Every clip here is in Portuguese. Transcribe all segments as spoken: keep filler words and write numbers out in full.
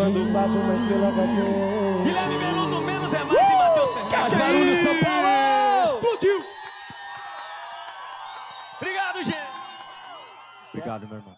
quando passa uma estrela cadente. Guilherme Beruto, menos é mais, e Matheus Ferreira. Faz barulho, São Paulo! Explodiu! Obrigado, gente. Obrigado, meu irmão.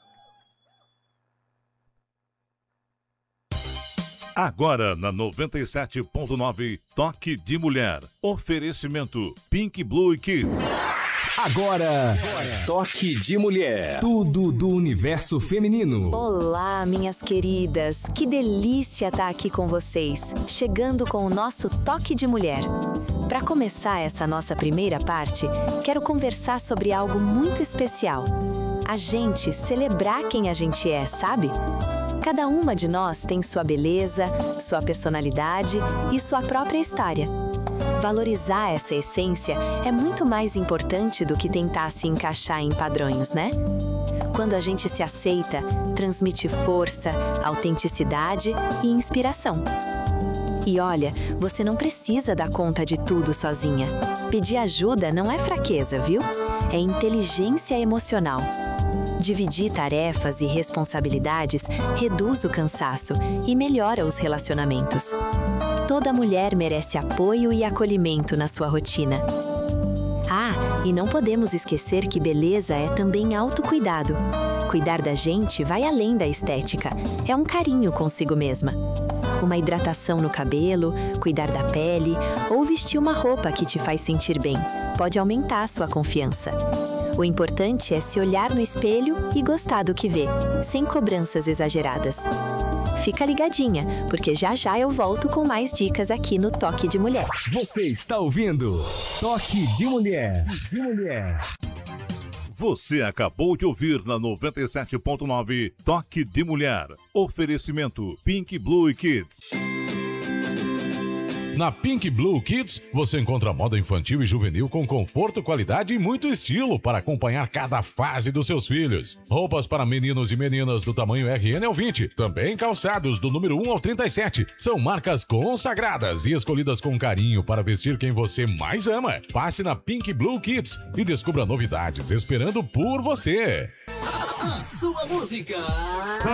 Agora na noventa e sete ponto nove, Toque de Mulher. Oferecimento Pink Blue Kids. Agora, Toque de Mulher. Tudo do universo feminino. Olá, minhas queridas. Que delícia estar aqui com vocês, chegando com o nosso Toque de Mulher. Para começar essa nossa primeira parte, quero conversar sobre algo muito especial. A gente celebrar quem a gente é, sabe? Cada uma de nós tem sua beleza, sua personalidade e sua própria história. Valorizar essa essência é muito mais importante do que tentar se encaixar em padrões, né? Quando a gente se aceita, transmite força, autenticidade e inspiração. E olha, você não precisa dar conta de tudo sozinha. Pedir ajuda não é fraqueza, viu? É inteligência emocional. Dividir tarefas e responsabilidades reduz o cansaço e melhora os relacionamentos. Toda mulher merece apoio e acolhimento na sua rotina. Ah, e não podemos esquecer que beleza é também autocuidado. Cuidar da gente vai além da estética, é um carinho consigo mesma. Uma hidratação no cabelo, cuidar da pele ou vestir uma roupa que te faz sentir bem pode aumentar a sua confiança. O importante é se olhar no espelho e gostar do que vê, sem cobranças exageradas. Fica ligadinha, porque já já eu volto com mais dicas aqui no Toque de Mulher. Você está ouvindo Toque de Mulher. De Mulher. Você acabou de ouvir na noventa e sete ponto nove, Toque de Mulher. Oferecimento Pink Blue Kids. Na Pink Blue Kids, você encontra moda infantil e juvenil com conforto, qualidade e muito estilo para acompanhar cada fase dos seus filhos. Roupas para meninos e meninas do tamanho R N ao vinte, também calçados do número um ao trinta e sete. São marcas consagradas e escolhidas com carinho para vestir quem você mais ama. Passe na Pink Blue Kids e descubra novidades esperando por você. A sua música.